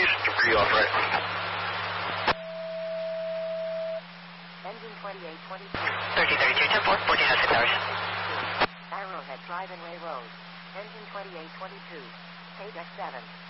debris off right. Engine 2822. 3032, 10-4, 1406 hours. Arrowhead Drive and Ray Road. Engine 2822. Paydeck 7.